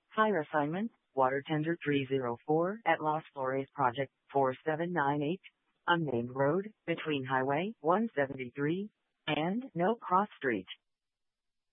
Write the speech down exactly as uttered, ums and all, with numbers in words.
Hire assignment, water tender three oh four at Las Flores Project four seven nine eight, unnamed road between Highway one seventy-three and No Cross Street.